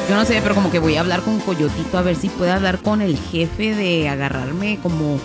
Yo no sé, pero como que voy a hablar con Coyotito a ver si puede hablar con el jefe de agarrarme como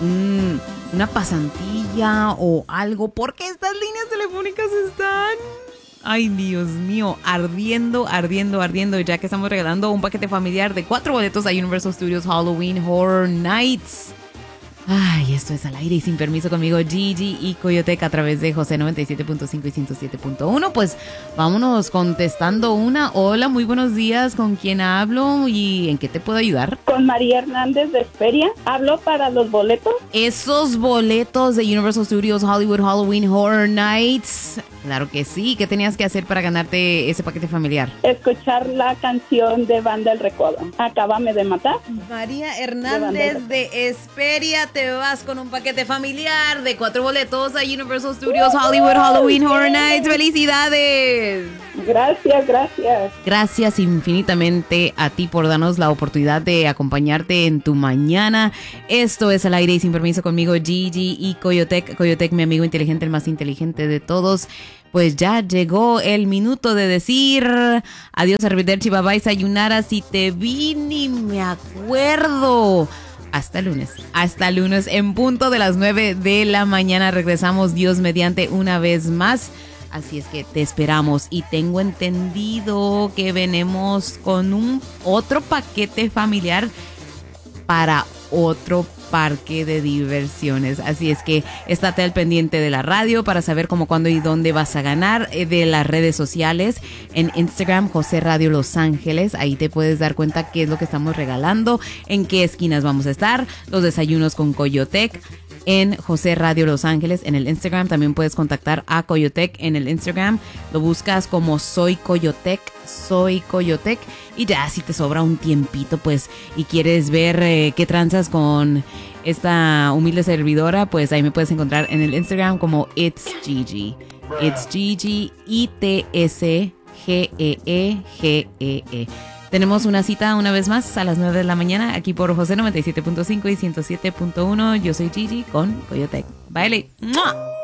una pasantilla o algo, porque estas líneas telefónicas están, ay Dios mío, ardiendo, ardiendo, ardiendo, ya que estamos regalando un paquete familiar de 4 boletos a Universal Studios Halloween Horror Nights. Ay, esto es al aire y sin permiso conmigo, Gigi y Coyotec a través de José 97.5 y 107.1. Pues vámonos contestando una. Hola, muy buenos días. ¿Con quién hablo y en qué te puedo ayudar? Con María Hernández de Esperia. Hablo para los boletos. Esos boletos de Universal Studios Hollywood Halloween Horror Nights. Claro que sí. ¿Qué tenías que hacer para ganarte ese paquete familiar? Escuchar la canción de Banda El Recodo. Acábame de matar. María Hernández de Esperia, te vas con un paquete familiar de 4 boletos a Universal Studios Hollywood Halloween Horror Nights. ¡Felicidades! Gracias, gracias. Gracias infinitamente a ti por darnos la oportunidad de acompañarte en tu mañana. Esto es Al Aire y Sin Permiso conmigo, Gigi y Coyotec. Coyotec, mi amigo inteligente, el más inteligente de todos. Pues ya llegó el minuto de decir adiós, arrivederci, bye bye, sayonara, si te vi ni me acuerdo. Hasta lunes en punto de las 9 de la mañana regresamos, Dios mediante, una vez más. Así es que te esperamos y tengo entendido que venimos con otro paquete familiar para otro parque de diversiones. Así es que estate al pendiente de la radio para saber cómo, cuándo y dónde vas a ganar, de las redes sociales. En Instagram, José Radio Los Ángeles. Ahí te puedes dar cuenta qué es lo que estamos regalando, en qué esquinas vamos a estar, los desayunos con Coyotec. En José Radio Los Ángeles, en el Instagram. También puedes contactar a Coyotec en el Instagram. Lo buscas como Soy Coyotec. Y ya, si te sobra un tiempito, pues, y quieres ver qué tranzas con esta humilde servidora, pues ahí me puedes encontrar en el Instagram como It's Gigi. It's Gigi, ITSGEEGEE. Tenemos una cita una vez más a las 9 de la mañana aquí por José 97.5 y 107.1. Yo soy Gigi con Coyotec. Baile. ¡Mua!